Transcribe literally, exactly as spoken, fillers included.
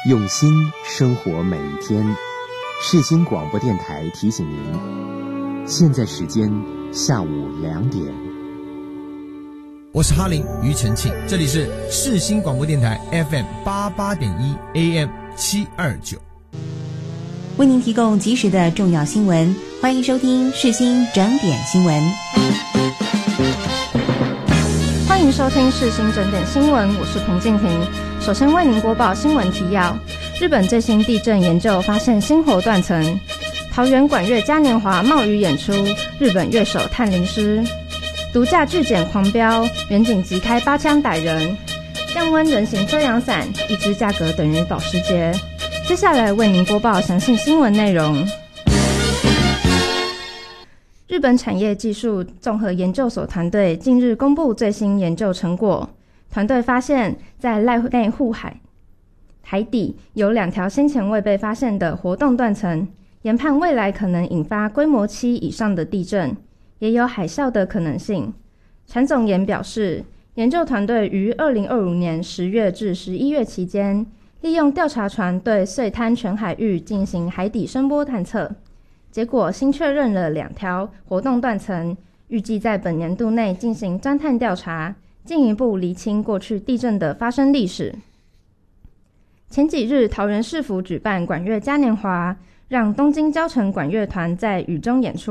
用心生活每一天。世新广播电台提醒您，现在时间下午两点。 我是哈林庾澄庆，这里是世新广播电台 F M 八八点一 A M 七二九， 为您提供及时的重要新闻，欢迎收听世新整点新闻。 欢迎收听世新整点新闻，我是彭静婷。首先为您播报新闻提要：日本最新地震研究发现星火断层；桃园管乐嘉年华冒雨演出，日本乐手探灵师；毒驾拒检狂飙，远警急开八枪逮人；降温人形遮阳伞，一支价格等于保时捷。接下来为您播报详细新闻内容。日本产业技术综合研究所团队近日公布最新研究成果，团队发现在濑内户海海底有两条先前未被发现的活动断层，研判未来可能引发规模七以上的地震，也有海啸的可能性。产总研表示，研究团队于二零二五年十月至十一月期间，利用调查船对碎滩全海域进行海底声波探测，结果新确认了两条活动断层，预计在本年度内进行钻探调查，进一步厘清过去地震的发生历史。前几日，桃园市府举办管乐嘉年华，让东京交城管乐团在雨中演出。